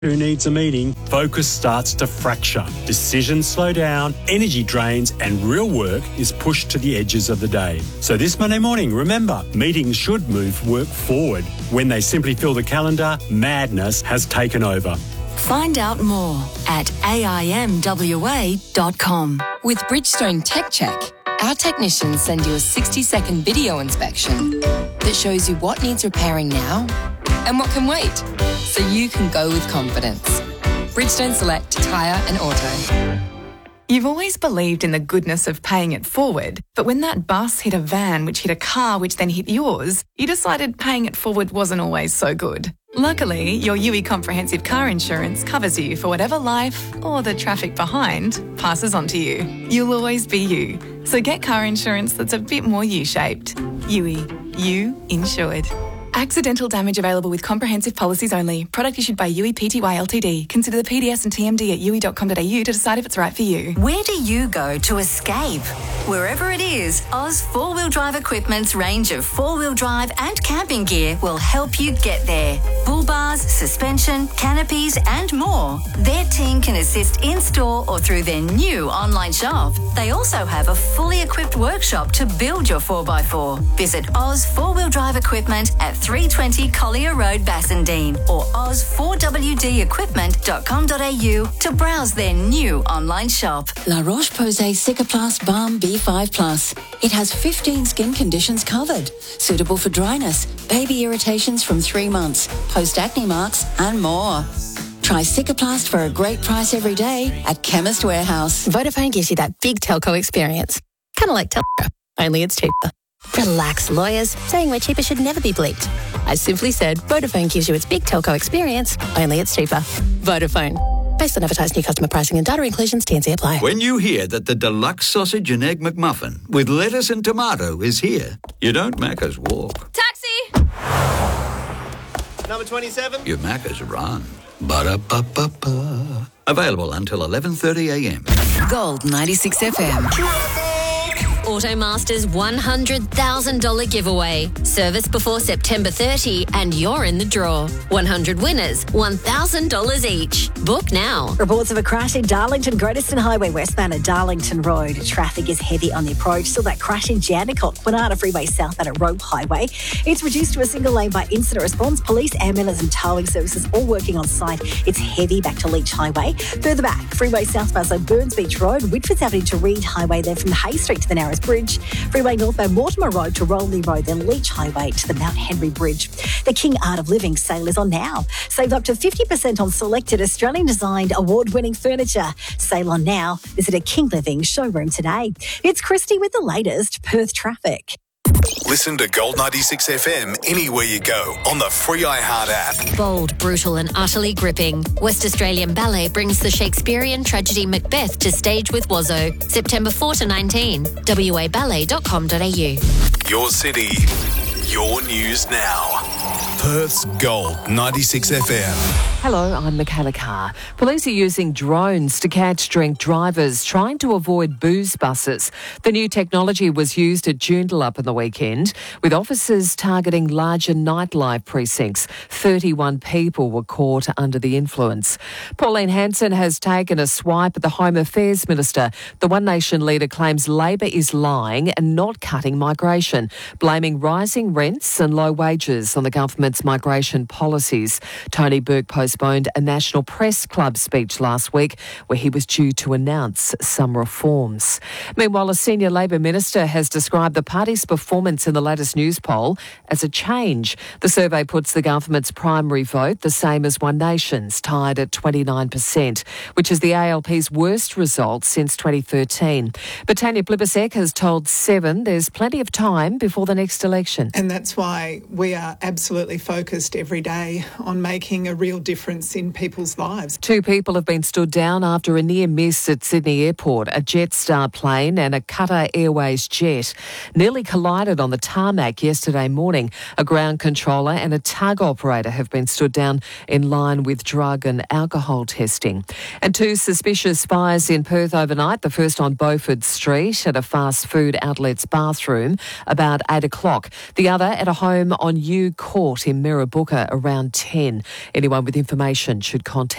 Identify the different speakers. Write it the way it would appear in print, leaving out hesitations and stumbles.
Speaker 1: Who needs a meeting, focus starts to fracture. Decisions slow down, energy drains, and real work is pushed to the edges of the day. So this Monday morning, remember, meetings should move work forward. When they simply fill the calendar, madness has taken over.
Speaker 2: Find out more at aimwa.com.
Speaker 3: With Bridgestone Tech Check, our technicians send you a 60-second video inspection that shows you what needs repairing now and what can wait, so you can go with confidence. Bridgestone Select Tyre and Auto.
Speaker 4: You've always believed in the goodness of paying it forward, but when that bus hit a van which hit a car which then hit yours, you decided paying it forward wasn't always so good. Luckily, your UE Comprehensive Car Insurance covers you for whatever life, or the traffic behind, passes on to you. You'll always be you. So get car insurance that's a bit more U-shaped. UE. You insured. Accidental damage available with comprehensive policies only. Product issued by UE Pty Ltd. Consider the PDS and TMD at UE.com.au to decide if it's right for you.
Speaker 2: Where do you go to escape? Wherever it is, Oz 4-Wheel Drive Equipment's range of 4-wheel drive and camping gear will help you get there. Bull bars, suspension, canopies and more. Their team can assist in-store or through their new online shop. They also have a fully equipped workshop to build your 4x4. Visit Oz 4-Wheel Drive Equipment at 320 Collier Road, Bassendean, or oz4wdequipment.com.au to browse their new online shop.
Speaker 5: La Roche-Posay Cicaplast Balm B5 Plus. It has 15 skin conditions covered, suitable for dryness, baby irritations from 3 months, post-acne marks and more. Try Cicaplast for a great price every day at Chemist Warehouse.
Speaker 6: Vodafone gives you that big telco experience. Kind of like Telco, only it's cheaper. Relax, lawyers. Saying we're cheaper should never be bleeped. I simply said Vodafone gives you its big telco experience, only it's cheaper. Vodafone. Based on advertised new customer pricing and data inclusions, T&C apply.
Speaker 7: When you hear that the deluxe sausage and egg McMuffin with lettuce and tomato is here, you don't Macca's walk.
Speaker 8: Taxi! Number 27.
Speaker 7: You Macca's run. Ba-da-ba-ba-ba. Available until 11:30am.
Speaker 3: Gold 96 FM.
Speaker 9: Automasters $100,000 giveaway. Service before September 30 and you're in the draw. 100 winners, $1,000 each. Book now.
Speaker 10: Reports of a crash in Darlington, Great Eastern Highway westbound at Darlington Road. Traffic is heavy on the approach. Still that crash in Jandakot, Kwinana Freeway southbound at Rope Highway. It's reduced to a single lane by incident response. Police, ambulance and towing services all working on site. It's heavy back to Leach Highway. Further back, freeway southbound, so Burns Beach Road, Whitfords Avenue to Reed Highway, then from Hay Street to the Narrows Bridge. Freeway northbound Mortimer Road to Rolney Road, then Leach Highway to the Mount Henry Bridge. The King Art of Living sale is on now. Save up to 50% on selected Australian-designed award-winning furniture. Sale on now. Visit a King Living showroom today. It's Christy with the latest Perth traffic.
Speaker 11: Listen to Gold 96 FM anywhere you go on the free iHeart app.
Speaker 9: Bold, brutal and utterly gripping. West Australian Ballet brings the Shakespearean tragedy Macbeth to stage with Wazzo. September 4 to 19. waballet.com.au.
Speaker 11: Your city, your news now. Perth's Gold 96 FM.
Speaker 12: Hello, I'm Michaela Carr. Police are using drones to catch drink drivers trying to avoid booze buses. The new technology was used at Joondalup on the weekend, with officers targeting larger nightlife precincts. 31 people were caught under the influence. Pauline Hanson has taken a swipe at the Home Affairs Minister. The One Nation leader claims Labor is lying and not cutting migration, blaming rising rents and low wages on the government's migration policies. Tony Burke postponed a National Press Club speech last week where he was due to announce some reforms. Meanwhile, a senior Labor minister has described the party's performance in the latest news poll as a change. The survey puts the government's primary vote the same as One Nation's, tied at 29%, which is the ALP's worst result since 2013. But Tanya Plibersek has told Seven there's plenty of time before the next election.
Speaker 13: And that's why we are absolutely focused every day on making a real difference in people's lives.
Speaker 12: 2 people have been stood down after a near miss at Sydney Airport. A Jetstar plane and a Qatar Airways jet nearly collided on the tarmac yesterday morning. A ground controller and a tug operator have been stood down in line with drug and alcohol testing. And 2 suspicious fires in Perth overnight, the first on Beaufort Street at a fast food outlet's bathroom about 8 o'clock. The other at a home on U Court in Mirrabooka around 10. Anyone with information information should contact